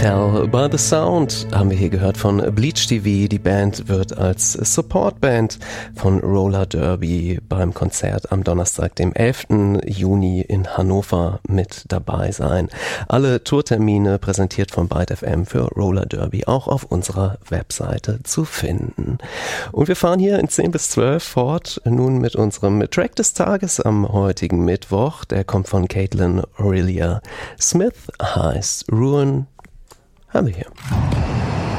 Tell by the Sound haben wir hier gehört von Bleach TV. Die Band wird als Supportband von Roller Derby beim Konzert am Donnerstag, dem 11. Juni in Hannover mit dabei sein. Alle Tourtermine präsentiert von Byte FM für Roller Derby auch auf unserer Webseite zu finden. Und wir fahren hier in 10 bis 12 fort, nun mit unserem Track des Tages am heutigen Mittwoch. Der kommt von Caitlin Aurelia Smith, heißt Ruin. Haben wir hier.